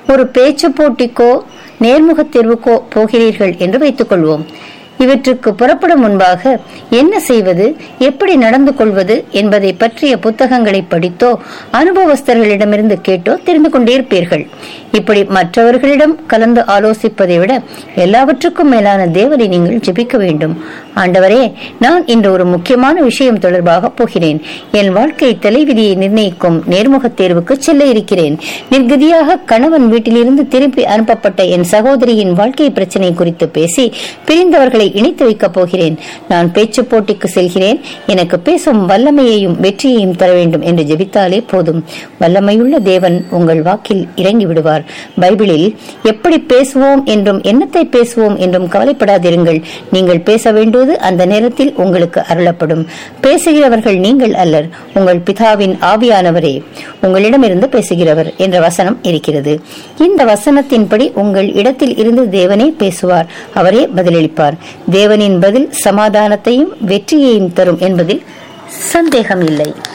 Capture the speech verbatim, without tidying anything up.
ஒரு பேச்சு போட்டிக்கோ நேர்முகத் தேர்வுக்கோ போகிறீர்கள் என்று வைத்துக் கொள்வோம். இவற்றுக்கு புறப்படும் முன்பாக என்ன செய்வது, எப்படி நடந்து கொள்வது என்பதை பற்றிய புத்தகங்களை படித்தோ அனுபவஸ்தர்களிடமிருந்து கேட்டோ தெரிந்து கொண்டே இருப்பீர்கள். இப்படி மற்றவர்களிடம் கலந்து ஆலோசிப்பதை விட எல்லாவற்றுக்கும் மேலான தேவனை நீங்கள் ஜெபிக்க வேண்டும். ஆண்டவரே, நான் இன்று ஒரு முக்கியமான விஷயம் தொடர்பாக போகிறேன். என் வாழ்க்கை தலைவிதியை நிர்ணயிக்கும் நேர்முகத் தேர்வுக்கு செல்ல இருக்கிறேன். நிர்கதியாக கணவன் வீட்டிலிருந்து திருப்பி அனுப்பப்பட்ட என் சகோதரியின் வாழ்க்கை பிரச்சனை குறித்து பேசி பிரிந்தவர்களை இணைத்து வைக்கப் போகிறேன். நான் பேச்சு போட்டிக்கு செல்கிறேன். எனக்கு பேசும் வல்லமையையும் வெற்றியையும் தர வேண்டும் என்று ஜெபித்தாலே போதும். வல்லமையுள்ள தேவன் உங்கள் வாக்கில் இறங்கி விடுவார். பைபிளில் எப்படி பேசுவோம் என்றும் என்னத்தை பேசுவோம் என்றும் கவலைப்படாதிருங்கள். நீங்கள் பேச வேண்டுவது அந்த நேரத்தில் உங்களுக்கு அருளப்படும். பேசுகிறவர்கள் நீங்கள் அல்லர், உங்கள் பிதாவின் ஆவியானவரே உங்களிடமிருந்து பேசுகிறவர் என்ற வசனம் இருக்கிறது. இந்த வசனத்தின்படி உங்கள் இடத்தில் இருந்து தேவனே பேசுவார். அவரே பதிலளிப்பார். தேவனின் பதில் சமாதானத்தையும் வெற்றியையும் தரும் என்பதில் சந்தேகம் இல்லை.